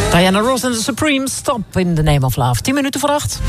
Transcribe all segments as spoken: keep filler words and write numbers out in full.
Diana Ross en de Supremes, Stop in the Name of Love. Tien minuten voor acht.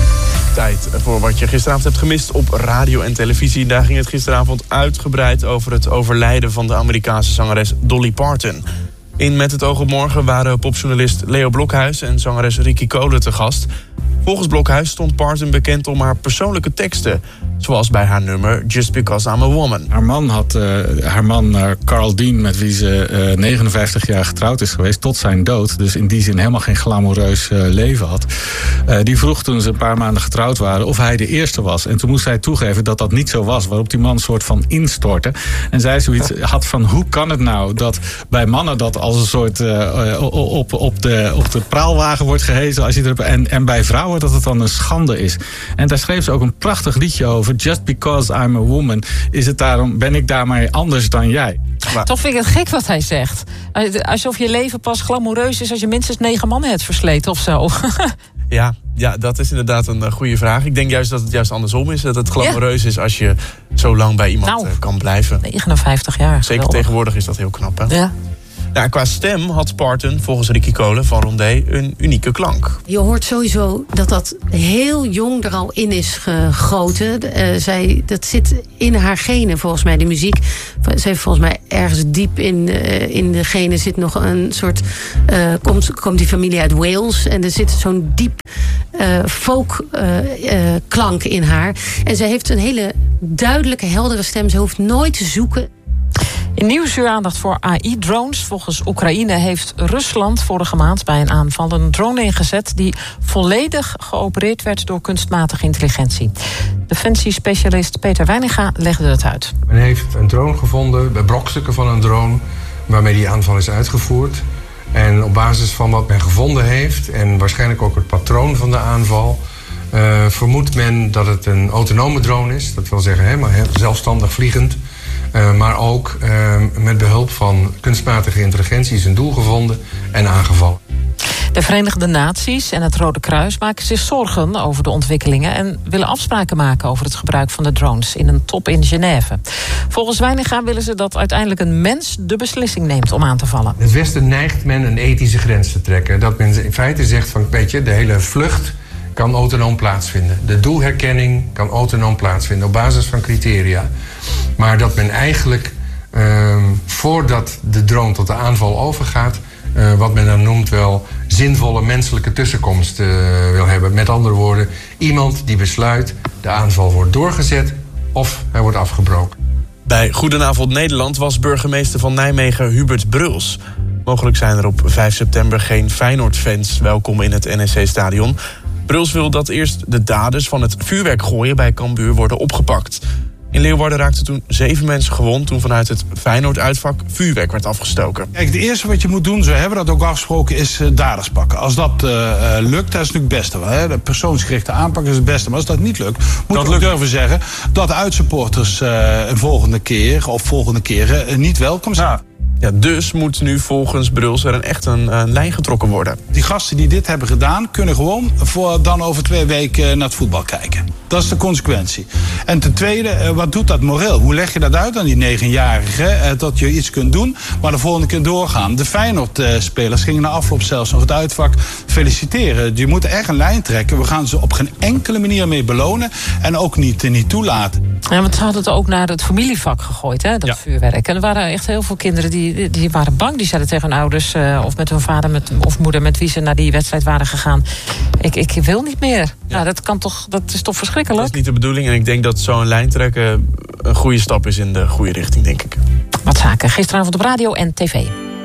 Tijd voor wat je gisteravond hebt gemist op radio en televisie. Daar ging het gisteravond uitgebreid over het overlijden van de Amerikaanse zangeres Dolly Parton. In Met het oog op morgen waren popjournalist Leo Blokhuis en zangeres Ricky Cole te gast. Volgens Blokhuis stond Parton bekend om haar persoonlijke teksten, zoals bij haar nummer Just Because I'm a Woman. Haar man, had, uh, haar man uh, Carl Dean, met wie ze uh, negenenvijftig jaar getrouwd is geweest tot zijn dood, dus in die zin helemaal geen glamoureus uh, leven had. Uh, die vroeg toen ze een paar maanden getrouwd waren of hij de eerste was. En toen moest hij toegeven dat dat niet zo was, waarop die man een soort van instortte. En zij zoiets had van, hoe kan het nou dat bij mannen dat als een soort uh, op, op, de, op de praalwagen wordt gehezen, als je er, en, en bij vrouwen dat het dan een schande is. En daar schreef ze ook een prachtig liedje over. Just because I'm a woman, is het daarom, ben ik daarmee anders dan jij. Maar toch vind ik het gek wat hij zegt. Alsof je leven pas glamoureus is als je minstens negen mannen hebt versleten of zo. Ja, ja, dat is inderdaad een goede vraag. Ik denk juist dat het juist andersom is. Dat het glamoureus ja. is als je zo lang bij iemand nou, kan blijven. negenenvijftig jaar. Zeker geweldig. Tegenwoordig is dat heel knap, hè? Ja. Nou, qua stem had Parton volgens Ricky Cole van Rondé een unieke klank. Je hoort sowieso dat dat heel jong er al in is gegoten. Uh, zij, dat zit in haar genen volgens mij, de muziek. Ze heeft volgens mij ergens diep in, uh, in de genen zit nog een soort... Uh, komt, komt die familie uit Wales en er zit zo'n diep uh, folk uh, uh, klank in haar. En zij heeft een hele duidelijke, heldere stem. Ze hoeft nooit te zoeken. In Nieuwsuur aandacht voor A I-drones. Volgens Oekraïne heeft Rusland vorige maand bij een aanval een drone ingezet die volledig geopereerd werd door kunstmatige intelligentie. Defensiespecialist Peter Weininga legde het uit. Men heeft een drone gevonden, bij brokstukken van een drone, waarmee die aanval is uitgevoerd. En op basis van wat men gevonden heeft en waarschijnlijk ook het patroon van de aanval, Uh, vermoedt men dat het een autonome drone is. Dat wil zeggen helemaal zelfstandig vliegend. Uh, maar ook uh, met behulp van kunstmatige intelligentie is een doel gevonden en aangevallen. De Verenigde Naties en het Rode Kruis maken zich zorgen over de ontwikkelingen en willen afspraken maken over het gebruik van de drones in een top in Genève. Volgens Weininga willen ze dat uiteindelijk een mens de beslissing neemt om aan te vallen. In het Westen neigt men een ethische grens te trekken. Dat men in feite zegt van, weet je, de hele vlucht kan autonoom plaatsvinden. De doelherkenning kan autonoom plaatsvinden op basis van criteria. Maar dat men eigenlijk, uh, voordat de drone tot de aanval overgaat, Uh, wat men dan noemt wel zinvolle menselijke tussenkomst uh, wil hebben. Met andere woorden, iemand die besluit, de aanval wordt doorgezet of hij wordt afgebroken. Bij Goedenavond Nederland was burgemeester van Nijmegen Hubert Bruls. Mogelijk zijn er op vijf september geen Feyenoord-fans welkom in het N E C-stadion. Bruls wil dat eerst de daders van het vuurwerk gooien bij Cambuur worden opgepakt. In Leeuwarden raakten toen zeven mensen gewond toen vanuit het Feyenoord-uitvak vuurwerk werd afgestoken. Kijk, het eerste wat je moet doen, zo hebben we dat ook afgesproken, is uh, daders pakken. Als dat uh, lukt, dat is natuurlijk het beste. Hè? De persoonsgerichte aanpak is het beste. Maar als dat niet lukt, moet je durven zeggen dat uitsupporters uh, een volgende keer of volgende keren uh, niet welkom zijn. Ja. Ja, dus moet nu volgens Bruls er een echt een, een lijn getrokken worden. Die gasten die dit hebben gedaan, kunnen gewoon voor dan over twee weken naar het voetbal kijken. Dat is de consequentie. En ten tweede, wat doet dat moreel? Hoe leg je dat uit aan die negenjarigen? Dat je iets kunt doen, maar de volgende keer doorgaan. De Feyenoord-spelers gingen na afloop zelfs nog het uitvak feliciteren. Je moet echt een lijn trekken. We gaan ze op geen enkele manier mee belonen en ook niet, niet toelaten. Ja, want ze hadden het ook naar het familievak gegooid, hè, dat ja. vuurwerk. En er waren echt heel veel kinderen die, die waren bang. Die zeiden tegen hun ouders uh, of met hun vader met, of moeder met wie ze naar die wedstrijd waren gegaan. Ik, ik wil niet meer. Ja. Nou, dat, kan toch, dat is toch verschrikkelijk? Dat is niet de bedoeling en ik denk dat zo'n lijn trekken een goede stap is in de goede richting, denk ik. Wat zaken, gisteravond op radio en tv.